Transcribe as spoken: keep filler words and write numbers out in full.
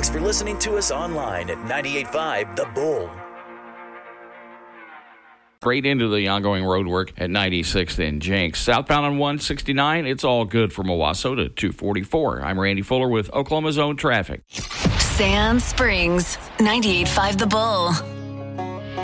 Thanks for listening to us online at ninety-eight point five The Bull. Straight into the ongoing road work at ninety-sixth and Jenks. Southbound on one sixty-nine, it's all good from Owasso to two forty-four. I'm Randy Fuller with Oklahoma Zone Traffic. Sand Springs, ninety-eight point five The Bull.